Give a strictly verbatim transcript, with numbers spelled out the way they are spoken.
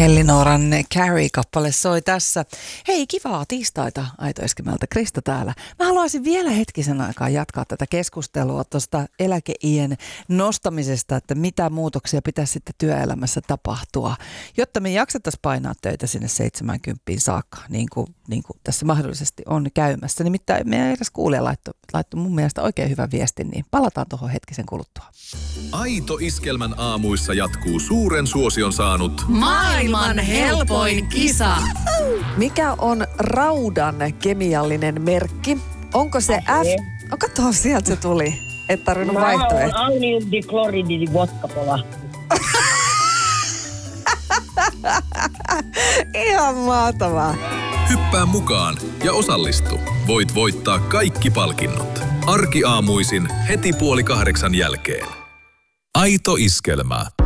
Elinoran Carrie-kappale soi tässä. Hei, kivaa tiistaita Aito Eskelmältä, Krista täällä. Mä haluaisin vielä hetkisen aikaa jatkaa tätä keskustelua tuosta eläkeien nostamisesta, että mitä muutoksia pitäisi sitten työelämässä tapahtua, jotta me jaksettaisiin painaa töitä sinne seitsemänkymppiin saakka, niin kuin, niin kuin tässä mahdollisesti on käymässä. Nimittäin meidän eräs kuulija laittoi, laittoi mun mielestä oikein hyvän viestin, niin palataan tuohon hetkisen kuluttua. Aito Iskelmän aamuissa jatkuu suuren suosion saanut Maailman helpoin kisa. Mikä on raudan kemiallinen merkki? Onko se F... Oh, katso, sieltä se tuli. Et tarvinnut vaihtoehtoja. Mä oon ammoniumdiklorididi vodkapola. Ihan mahtavaa. Hyppää mukaan ja osallistu. Voit voittaa kaikki palkinnot. Arkiaamuisin heti puoli kahdeksan jälkeen. Aito Iskelmä.